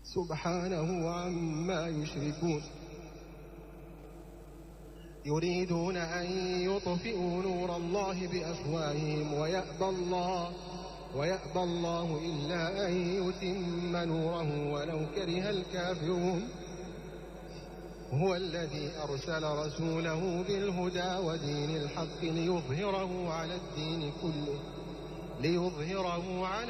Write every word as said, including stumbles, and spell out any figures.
سبحانه عما يشركون يريدون أن يطفئوا نور الله بأفواههم ويأبى الله ويأبى الله إلا أن يتم نوره ولو كره الكافرون هو الذي أرسل رسوله بالهدى ودين الحق ليظهره على الدين كله ليظهره على